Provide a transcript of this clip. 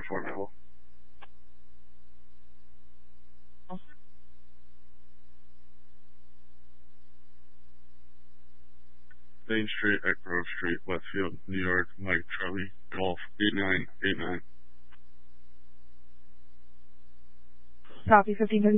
4 Mabel. Main Street at Grove Street, Westfield, New York, Mike Charlie, Golf 8989. Copy 1530.